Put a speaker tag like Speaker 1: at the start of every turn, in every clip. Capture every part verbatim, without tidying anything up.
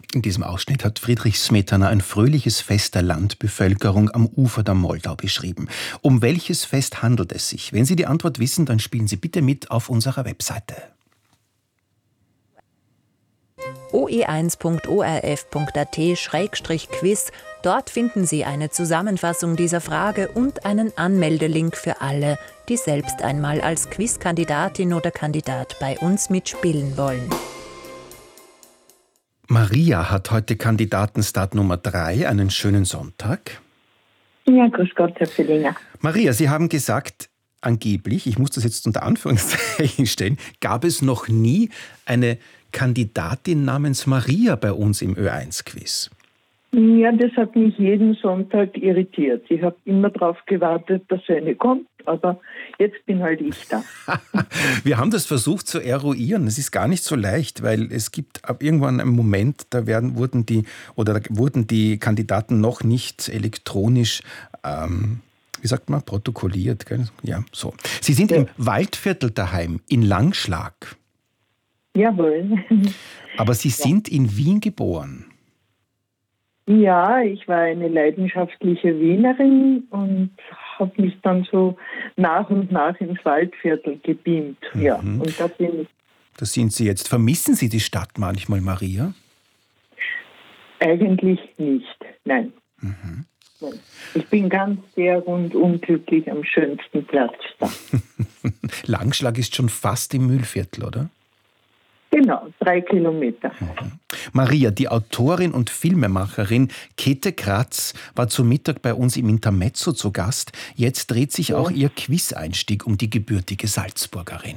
Speaker 1: In diesem Ausschnitt hat Friedrich Smetana ein fröhliches Fest der Landbevölkerung am Ufer der Moldau beschrieben. Um welches Fest handelt es sich? Wenn Sie die Antwort wissen, dann spielen Sie bitte mit auf unserer Webseite.
Speaker 2: o e eins punkt o r f punkt a t Schrägstrich Quiz. Dort finden Sie eine Zusammenfassung dieser Frage und einen Anmeldelink für alle, die selbst einmal als Quizkandidatin oder Kandidat bei uns mitspielen wollen.
Speaker 1: Maria hat heute Kandidatenstart Nummer drei. Einen schönen Sonntag.
Speaker 3: Ja, grüß Gott, Herr Villinger.
Speaker 1: Maria, Sie haben gesagt, angeblich, ich muss das jetzt unter Anführungszeichen stellen, gab es noch nie eine Kandidatin namens Maria bei uns im Ö eins Quiz.
Speaker 3: Ja, das hat mich jeden Sonntag irritiert. Ich habe immer darauf gewartet, dass eine kommt, aber jetzt bin halt ich da.
Speaker 1: Wir haben das versucht zu eruieren. Es ist gar nicht so leicht, weil es gibt ab irgendwann einen Moment, da werden, wurden die oder da wurden die Kandidaten noch nicht elektronisch, ähm, wie sagt man, protokolliert. Gell? Ja, so. Sie sind ja im Waldviertel daheim in Langschlag.
Speaker 3: Jawohl.
Speaker 1: Aber Sie sind ja in Wien geboren.
Speaker 3: Ja, ich war eine leidenschaftliche Wienerin und habe mich dann so nach und nach ins Waldviertel gebeamt. Mhm. Ja, und da bin ich.
Speaker 1: Da sind Sie jetzt. Vermissen Sie die Stadt manchmal, Maria?
Speaker 3: Eigentlich nicht, nein. Mhm. Ich bin ganz sehr und unglücklich am schönsten Platz da.
Speaker 1: Langschlag ist schon fast im Mühlviertel, oder?
Speaker 3: Genau, drei Kilometer.
Speaker 1: Mhm. Maria, die Autorin und Filmemacherin Käthe Kratz war zu Mittag bei uns im Intermezzo zu Gast. Jetzt dreht sich ja auch ihr Quiz-Einstieg um die gebürtige Salzburgerin.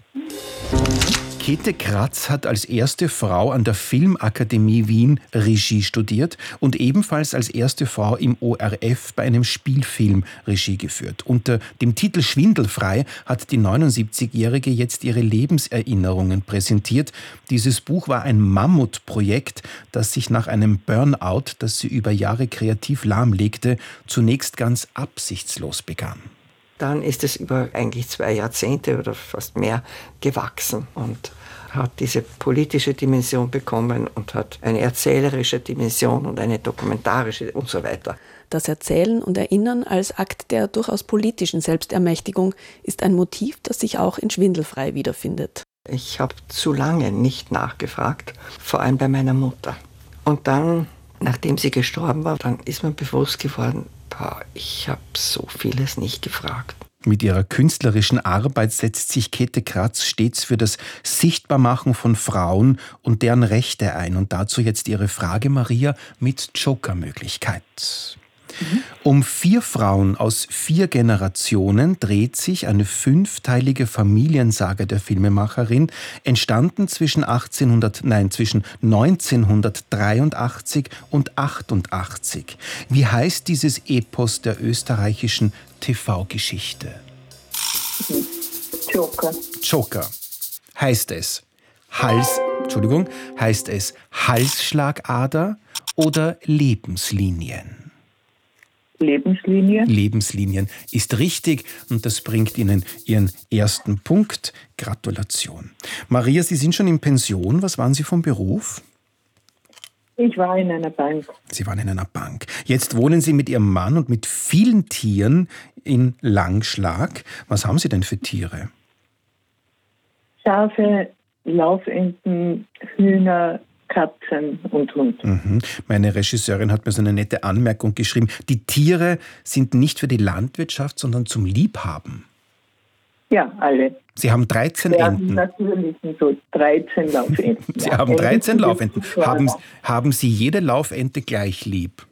Speaker 1: Käthe Kratz hat als erste Frau an der Filmakademie Wien Regie studiert und ebenfalls als erste Frau im O R F bei einem Spielfilm Regie geführt. Unter dem Titel Schwindelfrei hat die neunundsiebzigjährige jetzt ihre Lebenserinnerungen präsentiert. Dieses Buch war ein Mammutprojekt, das sich nach einem Burnout, das sie über Jahre kreativ lahmlegte, zunächst ganz absichtslos begann.
Speaker 4: Dann ist es über eigentlich zwei Jahrzehnte oder fast mehr gewachsen und hat diese politische Dimension bekommen und hat eine erzählerische Dimension und eine dokumentarische und so weiter.
Speaker 5: Das Erzählen und Erinnern als Akt der durchaus politischen Selbstermächtigung ist ein Motiv, das sich auch in Schwindelfrei wiederfindet.
Speaker 4: Ich habe zu lange nicht nachgefragt, vor allem bei meiner Mutter. Und dann, nachdem sie gestorben war, dann ist mir bewusst geworden, ich habe so vieles nicht gefragt.
Speaker 1: Mit ihrer künstlerischen Arbeit setzt sich Käthe Kratz stets für das Sichtbarmachen von Frauen und deren Rechte ein. Und dazu jetzt Ihre Frage, Maria, mit Joker-Möglichkeit. Mhm. Um vier Frauen aus vier Generationen dreht sich eine fünfteilige Familiensaga der Filmemacherin, entstanden zwischen achtzehnhundert, nein, zwischen neunzehnhundertdreiundachtzig und achtundachtzig. Wie heißt dieses Epos der österreichischen T V-Geschichte?
Speaker 3: Joker.
Speaker 1: Joker. Heißt es Hals, Entschuldigung, heißt es Halsschlagader oder Lebenslinien?
Speaker 3: Lebenslinien.
Speaker 1: Lebenslinien ist richtig und das bringt Ihnen Ihren ersten Punkt. Gratulation. Maria, Sie sind schon in Pension. Was waren Sie vom Beruf?
Speaker 3: Ich war in einer Bank.
Speaker 1: Sie waren in einer Bank. Jetzt wohnen Sie mit Ihrem Mann und mit vielen Tieren in Langschlag. Was haben Sie denn für Tiere?
Speaker 3: Schafe, Laufenten, Hühner, Katzen und Hund.
Speaker 1: Mhm. Meine Regisseurin hat mir so eine nette Anmerkung geschrieben. Die Tiere sind nicht für die Landwirtschaft, sondern zum Liebhaben.
Speaker 3: Ja, alle.
Speaker 1: Sie haben dreizehn
Speaker 3: Wir
Speaker 1: Enten.
Speaker 3: haben natürlich so dreizehn Laufenten.
Speaker 1: Sie haben dreizehn Laufenten. Haben, haben Sie jede Laufente gleich lieb?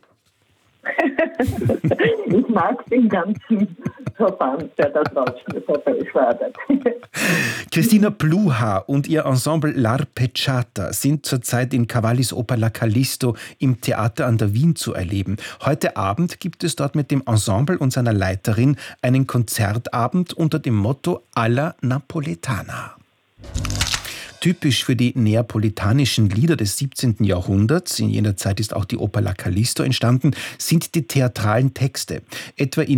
Speaker 3: Ich mag den ganzen Verband, der da draußen fördert.
Speaker 1: Christina Pluha und ihr Ensemble L'Arpeggiata sind zurzeit in Cavallis Oper La Callisto im Theater an der Wien zu erleben. Heute Abend gibt es dort mit dem Ensemble und seiner Leiterin einen Konzertabend unter dem Motto Alla Napoletana. Typisch für die neapolitanischen Lieder des siebzehnten Jahrhunderts, in jener Zeit ist auch die Oper La Callisto entstanden, sind die theatralen Texte. Etwa in